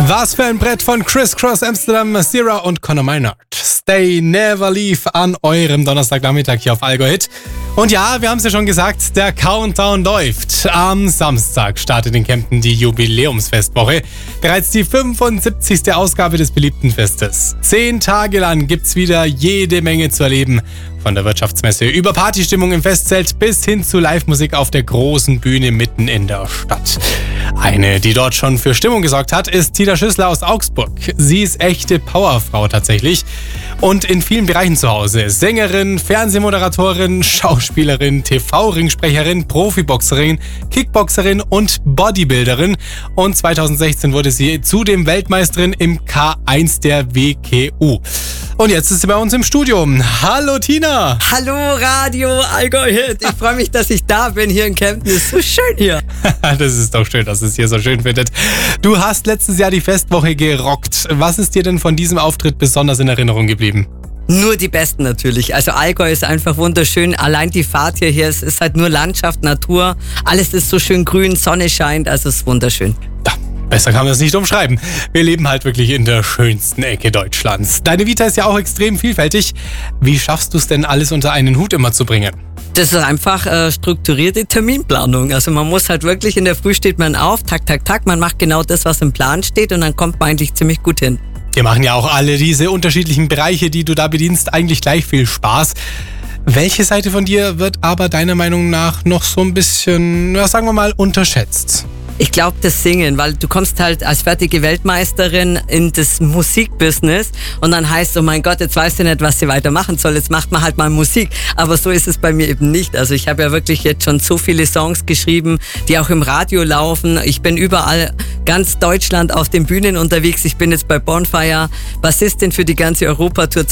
Was für ein Brett von Criss Cross Amsterdam, Sierra und Conor Maynard. Stay Never Leave an eurem Donnerstagnachmittag hier auf Allgäu Hit. Und ja, wir haben es ja schon gesagt, der Countdown läuft. Am Samstag startet in Kempten die Jubiläumsfestwoche. Bereits die 75. Ausgabe des beliebten Festes. 10 Tage lang gibt's wieder jede Menge zu erleben. Von der Wirtschaftsmesse über Partystimmung im Festzelt bis hin zu Live-Musik auf der großen Bühne mitten in der Stadt. Eine, die dort schon für Stimmung gesorgt hat, ist Tina Schüssler aus Augsburg. Sie ist echte Powerfrau tatsächlich und in vielen Bereichen zu Hause. Sängerin, Fernsehmoderatorin, Schauspielerin, TV-Ringsprecherin, Profiboxerin, Kickboxerin und Bodybuilderin. Und 2016 wurde sie zudem Weltmeisterin im K1 der WKU. Und jetzt ist sie bei uns im Studio. Hallo Tina! Hallo Radio Allgäu Hit. Ich freue mich, dass ich da bin hier in Kempten. Ist so schön hier. Das ist doch schön, dass es hier so schön findet. Du hast letztes Jahr die Festwoche gerockt. Was ist dir denn von diesem Auftritt besonders in Erinnerung geblieben? Nur die Besten natürlich. Also Allgäu ist einfach wunderschön. Allein die Fahrt hierher, es ist halt nur Landschaft, Natur. Alles ist so schön grün, Sonne scheint, also es ist wunderschön. Ja. Besser kann man es nicht umschreiben. Wir leben halt wirklich in der schönsten Ecke Deutschlands. Deine Vita ist ja auch extrem vielfältig. Wie schaffst du es denn, alles unter einen Hut immer zu bringen? Das ist einfach strukturierte Terminplanung. Also man muss halt wirklich, in der Früh steht man auf, tak, man macht genau das, was im Plan steht und dann kommt man eigentlich ziemlich gut hin. Wir machen ja auch alle diese unterschiedlichen Bereiche, die du da bedienst, eigentlich gleich viel Spaß. Welche Seite von dir wird aber deiner Meinung nach noch so ein bisschen, sagen wir mal, unterschätzt? Ich glaube, das Singen, weil du kommst halt als fertige Weltmeisterin in das Musikbusiness und dann heißt, oh mein Gott, jetzt weiß sie nicht, was sie weitermachen soll, jetzt macht man halt mal Musik. Aber so ist es bei mir eben nicht. Also ich habe ja wirklich jetzt schon so viele Songs geschrieben, die auch im Radio laufen. Ich bin überall, ganz Deutschland auf den Bühnen unterwegs. Ich bin jetzt bei Bonfire, Bassistin für die ganze Europatour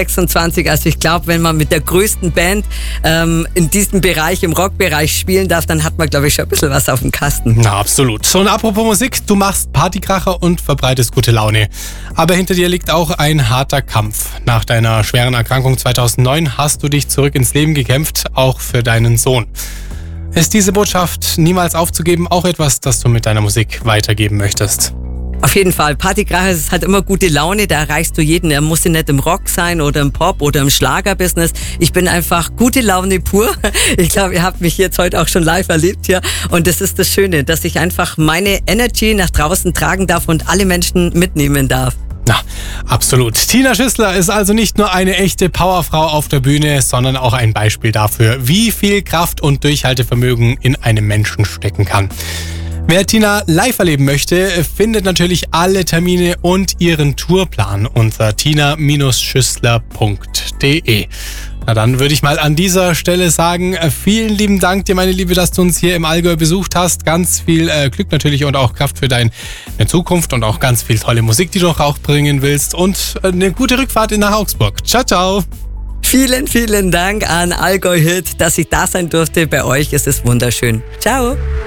2026. Also ich glaube, wenn man mit der größten Band in diesem Bereich, im Rockbereich spielen darf, dann hat man, glaube ich, schon ein bisschen was auf dem Kasten. Na, absolut. So, und apropos Musik, du machst Partykracher und verbreitest gute Laune. Aber hinter dir liegt auch ein harter Kampf. Nach deiner schweren Erkrankung 2009 hast du dich zurück ins Leben gekämpft, auch für deinen Sohn. Ist diese Botschaft, niemals aufzugeben, auch etwas, das du mit deiner Musik weitergeben möchtest? Auf jeden Fall. Partykracher ist halt immer gute Laune, da erreichst du jeden. Er muss ja nicht im Rock sein oder im Pop oder im Schlagerbusiness. Ich bin einfach gute Laune pur. Ich glaube, ihr habt mich jetzt heute auch schon live erlebt hier. Und das ist das Schöne, dass ich einfach meine Energy nach draußen tragen darf und alle Menschen mitnehmen darf. Na, absolut. Tina Schüssler ist also nicht nur eine echte Powerfrau auf der Bühne, sondern auch ein Beispiel dafür, wie viel Kraft und Durchhaltevermögen in einem Menschen stecken kann. Wer Tina live erleben möchte, findet natürlich alle Termine und ihren Tourplan unter tina-schüssler.de. Na dann würde ich mal an dieser Stelle sagen, vielen lieben Dank dir, meine Liebe, dass du uns hier im Allgäu besucht hast. Ganz viel Glück natürlich und auch Kraft für deine Zukunft und auch ganz viel tolle Musik, die du auch bringen willst. Und eine gute Rückfahrt nach Augsburg. Ciao, ciao. Vielen, vielen Dank an Allgäu Hit, dass ich da sein durfte bei euch. Es ist wunderschön. Ciao.